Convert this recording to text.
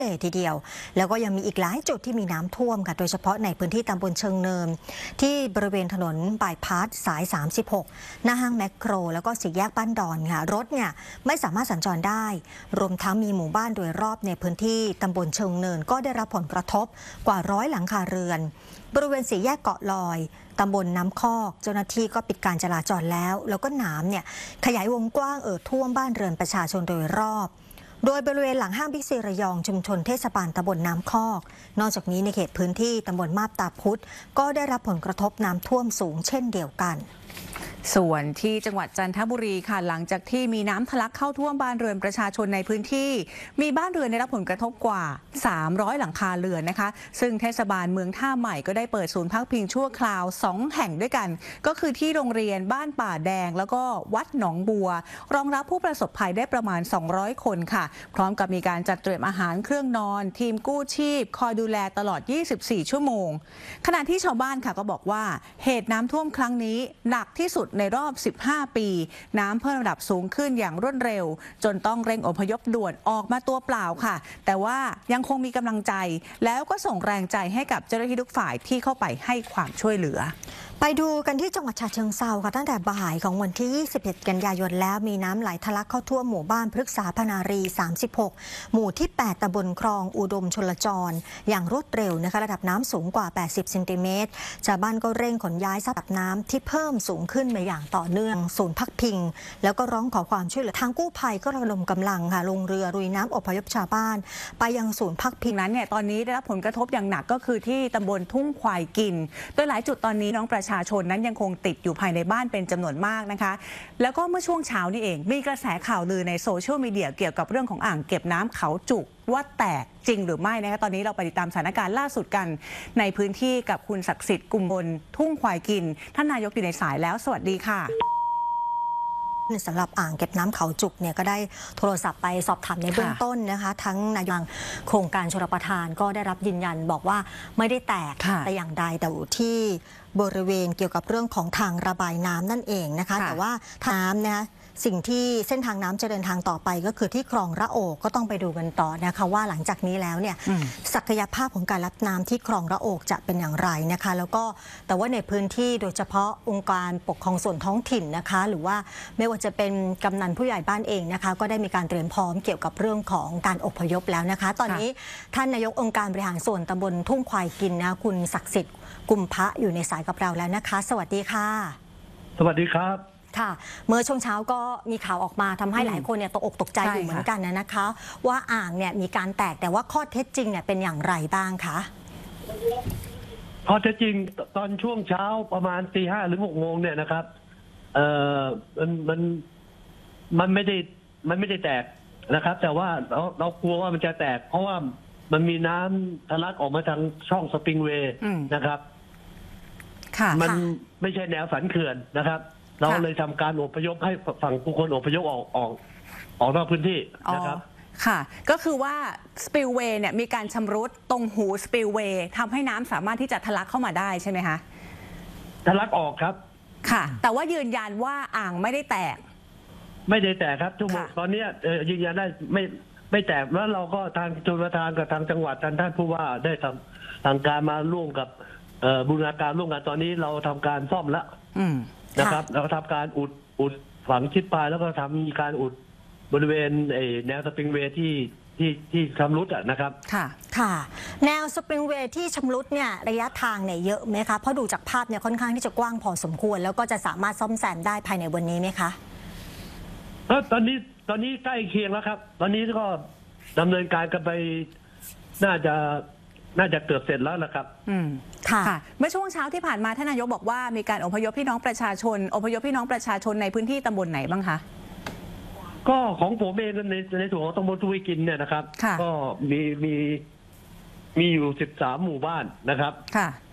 ทีเดียวแล้วก็ยังมีอีกหลายจุดที่มีน้ำท่วมค่ะโดยเฉพาะในพื้นที่ตำบลเชิงเนินที่บริเวณถนนบายพาสสาย 36 หน้าห้างแมคโครแล้วก็สี่แยกบ้านดอนค่ะรถเนี่ยไม่สามารถสัญจรได้รวมทั้งมีหมู่บ้านโดยรอบในพื้นที่ตำบลเชิงเนินก็ได้รับผลกระทบกว่า100 หลังคาเรือนบริเวณสี่แยกเกาะลอยตำบลน้ำคอกเจ้าหน้าที่ก็ปิดการจราจรแล้วก็น้ำเนี่ยขยายวงกว้างท่วมบ้านเรือนประชาชนโดยรอบโดยบริเวณหลังห้างบิ๊กซีระยองชุมชนเทศบาลตำบลน้ำคอกนอกจากนี้ในเขตพื้นที่ตำบลมาบตาพุธก็ได้รับผลกระทบน้ำท่วมสูงเช่นเดียวกันส่วนที่จังหวัดจันทบุรีค่ะหลังจากที่มีน้ำทะลักเข้าท่วมบ้านเรือนประชาชนในพื้นที่มีบ้านเรือนได้รับผลกระทบกว่า300หลังคาเรือนนะคะซึ่งเทศบาลเมืองท่าใหม่ก็ได้เปิดศูนย์พักพิงชั่วคราว2แห่งด้วยกันก็คือที่โรงเรียนบ้านป่าแดงแล้วก็วัดหนองบัวรองรับผู้ประสบภัยได้ประมาณ200คนค่ะพร้อมกับมีการจัดเตรียมอาหารเครื่องนอนทีมกู้ชีพคอยดูแลตลอด24ชั่วโมงขณะที่ชาวบ้านค่ะก็บอกว่าเหตุน้ำท่วมครั้งนี้หนักที่สุดในรอบ15ปีน้ำเพิ่มระดับสูงขึ้นอย่างรวดเร็วจนต้องเร่งอพยพด่วนออกมาตัวเปล่าค่ะแต่ว่ายังคงมีกำลังใจแล้วก็ส่งแรงใจให้กับเจ้าหน้าที่ทุกฝ่ายที่เข้าไปให้ความช่วยเหลือไปดูกันที่จังหวัดฉะเชิงเทราค่ะตั้งแต่บ่ายของวันที่21กันยายนแล้วมีน้ำไหลทะลักเข้าท่วมหมู่บ้านพฤกษาพนารี36หมู่ที่8ตำบลคลองอุดมชลจรอย่างรวดเร็วนะคะระดับน้ำสูงกว่า80 เซนติเมตรชาวบ้านก็เร่งขนย้ายทรัพย์น้ำที่เพิ่มสูงขึ้นมาอย่างต่อเนื่องศูนย์พักพิงแล้วก็ร้องขอความช่วยเหลือทางกู้ภัยก็ระดมกำลังค่ะลงเรือลุยน้ำอพยพชาวบ้านไปยังศูนย์พักพิงนั้นเนี่ยตอนนี้ได้รับผลกระทบอย่างหนักก็คือที่ตำบลทุ่งควายกินโดยหลายจุดตอนนี้น้องประชาชนนั้นยังคงติดอยู่ภายในบ้านเป็นจำนวนมากนะคะแล้วก็เมื่อช่วงเช้านี่เองมีกระแสข่าวลือในโซเชียลมีเดียเกี่ยวกับเรื่องของอ่างเก็บน้ำเขาจุกว่าแตกจริงหรือไม่นะคะตอนนี้เราไปติดตามสถานการณ์ล่าสุดกันในพื้นที่กับคุณศักดิ์สิทธิ์กุมบลทุ่งควายกินท่านนายกอยู่ในสายแล้วสวัสดีค่ะสำหรับอ่างเก็บน้ำเขาจุกเนี่ยก็ได้โทรศัพท์ไปสอบถามในเบื้องต้นนะคะทั้งนายกโครงการชลประทานก็ได้รับยืนยันบอกว่าไม่ได้แตกแต่อย่างใดแต่ที่บริเวณเกี่ยวกับเรื่องของทางระบายน้ำนั่นเองนะคะแต่ว่าน้ำนะสิ่งที่เส้นทางน้ำจะเดินทางต่อไปก็คือที่คลองระโอกก็ต้องไปดูกันต่อนะคะว่าหลังจากนี้แล้วเนี่ยศักยภาพของการรับน้ำที่คลองระโอกจะเป็นอย่างไรนะคะแล้วก็แต่ว่าในพื้นที่โดยเฉพาะองค์การปกครองส่วนท้องถิ่นนะคะหรือว่าไม่ว่าจะเป็นกำนันผู้ใหญ่บ้านเองนะคะก็ได้มีการเตรียมพร้อมเกี่ยวกับเรื่องของการอพยพแล้วนะคะตอนนี้ท่านนายกองค์การบริหารส่วนตำบลทุ่งควายกินนะคุณศักดิ์สิทธิ์กุมภะอยู่ในสายกับเราแล้วนะคะสวัสดีค่ะสวัสดีครับค่ะเมื่อช่วงเช้าก็มีข่าวออกมาทำให้หลายคนเนี่ยตกอกตกใจอยู่เหมือนกันนะคะว่าอ่างเนี่ยมีการแตกแต่ว่าข้อเท็จจริงเนี่ยเป็นอย่างไรบ้างคะข้อเท็จจริงตอนช่วงเช้าประมาณตี 5หรือ6 โมงเนี่ยนะครับมันไม่ได้แตกนะครับแต่ว่าเรากลัวว่ามันจะแตกเพราะว่ามันมีน้ำทะลักออกมาทางช่องสปริงเวย์นะครับมันไม่ใช่แนวสันเขื่อนนะครับเราเลยทำการอพยพให้ฝั่งผู้คนอพยพออกนอกพื้นที่นะครับค่ะก็คือว่าสปิลเวย์เนี่ยมีการชำรุดตรงหูสปิลเวย์ทำให้น้ำสามารถที่จะทะลักเข้ามาได้ใช่ไหมคะทะลักออกครับค่ะแต่ว่ายืนยันว่าอ่างไม่ได้แตกครับทุกตอนนี้ยืนยันได้ไม่แตกแล้วเราก็ทางชลประทานกับทางจังหวัดท่านผู้ว่าได้ทางการมาร่วมกับบูรณาการร่วมกันตอนนี้เราทำการซ่อมแล้วนะครับเราทำการอุดฝังชิดปลายแล้วก็มีการอุดบริเวณแนวสปริงเวย์ที่ชำรุดนะครับค่ะแนวสปริงเวย์ที่ชำรุดเนี่ยระยะทางเนี่ยเยอะไหมคะเพราะดูจากภาพเนี่ยค่อนข้างที่จะกว้างพอสมควรแล้วก็จะสามารถซ่อมแซมได้ภายในวันนี้ไหมคะตอนนี้ใกล้เคียงแล้วครับตอนนี้ก็ดำเนินการกันไปน่าจะเกือบเสร็จแล้วนะครับค่ะเมื่อช่วงเช้าที่ผ่านมาท่านนายกบอกว่ามีการอพยพพี่น้องประชาชนในพื้นที่ตำบลไหนบ้างคะก็ของผมเองในส่วนของตำบลทุ่งควายกินเนี่ยนะครับก็มีอยู่13 หมู่บ้านนะครับ